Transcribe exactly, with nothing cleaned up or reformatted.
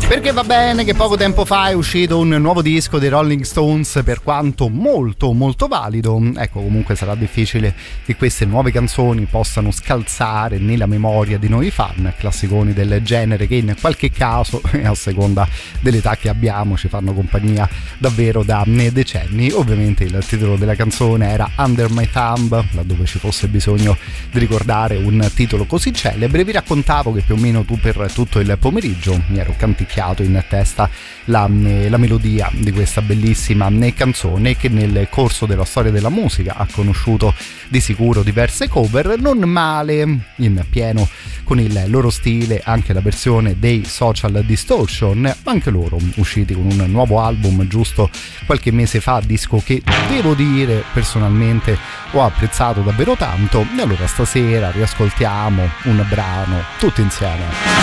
Perché va bene che poco tempo fa è uscito un nuovo disco dei Rolling Stones, per quanto molto molto valido, ecco, comunque sarà difficile che queste nuove canzoni possano scalzare nella memoria di noi fan, classiconi del genere che in qualche caso, a seconda dell'età che abbiamo, ci fanno compagnia davvero da decenni. Ovviamente il titolo della canzone era Under My Thumb, laddove ci fosse bisogno di ricordare un titolo così celebre. Vi raccontavo che più o meno tu per tutto il pomeriggio mi ero canticchiato in testa la, la melodia di questa bellissima canzone che nel corso della storia della musica ha conosciuto di sicuro diverse cover, non male, in pieno con il loro stile anche la versione dei Social Distortion, anche loro usciti con un nuovo album giusto qualche mese fa, disco che devo dire personalmente ho apprezzato davvero tanto. E allora stasera riascoltiamo un brano tutti insieme.